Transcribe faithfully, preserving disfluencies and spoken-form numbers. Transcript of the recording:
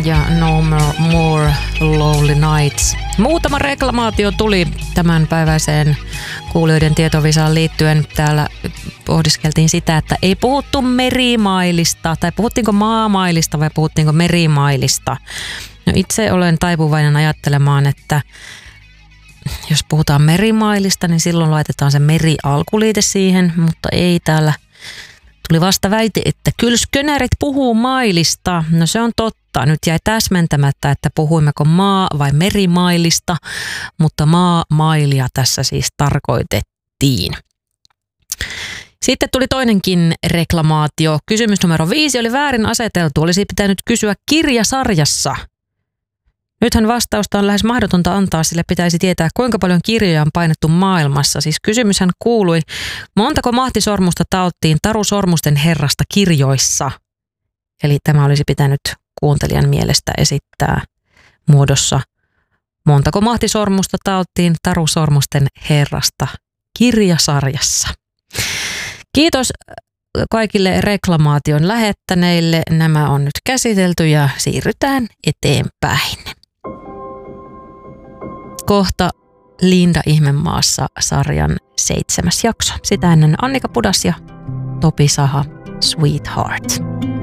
ja No More Lonely Nights. Muutama reklamaatio tuli tämän päiväiseen kuulijoiden tietovisaan liittyen. Täällä pohdiskeltiin sitä, että ei puhuttu merimailista, tai puhuttiinko maamailista vai puhuttiinko merimailista. No itse olen taipuvainen ajattelemaan, että jos puhutaan merimailista, niin silloin laitetaan se meri-alkuliite siihen, mutta ei täällä. Tuli vasta väite, että kyllä skönärit puhuu mailista. No se on totta. Nyt jäi täsmentämättä, että puhuimmeko maa- vai merimailista, mutta maa-mailia tässä siis tarkoitettiin. Sitten tuli toinenkin reklamaatio. Kysymys numero viisi oli väärin aseteltu. Olisi pitänyt kysyä kirjasarjassa. Nythän vastausta on lähes mahdotonta antaa, sillä pitäisi tietää, kuinka paljon kirjoja on painettu maailmassa. Siis kysymyshän kuului, montako mahtisormusta taottiin Taru Sormusten herrasta kirjoissa? Eli tämä olisi pitänyt kuuntelijan mielestä esittää muodossa, montako mahtisormusta taottiin Taru Sormusten herrasta kirjasarjassa. Kiitos kaikille reklamaation lähettäneille. Nämä on nyt käsitelty ja siirrytään eteenpäin. Kohta Linda Ihmemaassa -sarjan seitsemäs jakso. Sitä ennen Annika Pudas ja Topi Saha, Sweetheart.